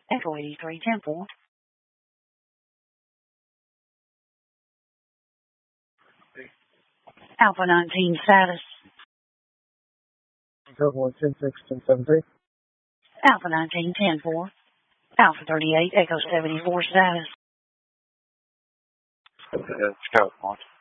Echo 83, 10-4. Alpha 19 status. Total 10-6, 10-7-3. Alpha 19, 10-4. Alpha 38, Echo 74 status. Scout launch.